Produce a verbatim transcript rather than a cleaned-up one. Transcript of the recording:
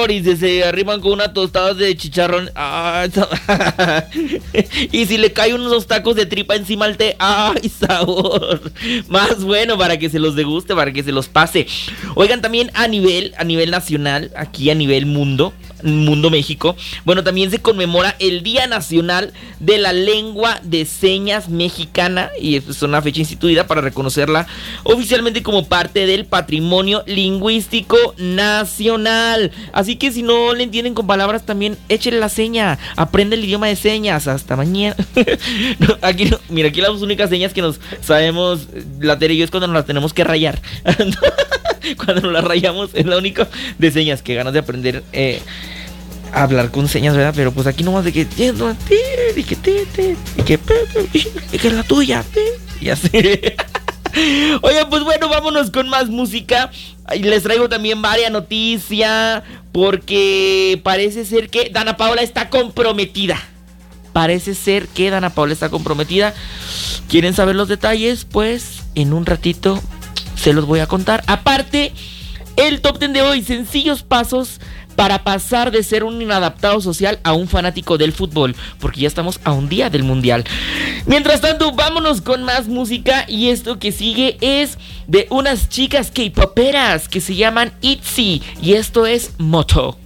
Y se, se arriban con una tostada de chicharrón. ¡Ay! Y si le caen unos tacos de tripa encima al té. ¡Ay, sabor! Más bueno para que se los deguste, para que se los pase. Oigan, también a nivel, a nivel nacional, aquí a nivel mundo, Mundo México, bueno, también se conmemora el Día Nacional de la Lengua de Señas Mexicana. Y es una fecha instituida para reconocerla oficialmente como parte del patrimonio lingüístico nacional. Así que si no le entienden con palabras, también échenle la seña, aprende el idioma de señas. Hasta mañana. No, aquí no, mira, aquí las únicas señas que nos sabemos la Tere y yo es cuando nos las tenemos que rayar. Cuando nos las rayamos es la única de señas. Que ganas de aprender eh, a hablar con señas, ¿verdad? Pero pues aquí nomás de que y que te, te, y que y que es la tuya, y así. Oigan, pues bueno, vámonos con más música. Y les traigo también varias noticias, porque parece ser que Dana Paola está comprometida. Parece ser que Dana Paola está comprometida. ¿Quieren saber los detalles? Pues en un ratito se los voy a contar. Aparte, el top diez de hoy, sencillos pasos para pasar de ser un inadaptado social a un fanático del fútbol, porque ya estamos a un día del mundial. Mientras tanto, vámonos con más música. Y esto que sigue es de unas chicas K-poperas que se llaman ITZY, y esto es Moto.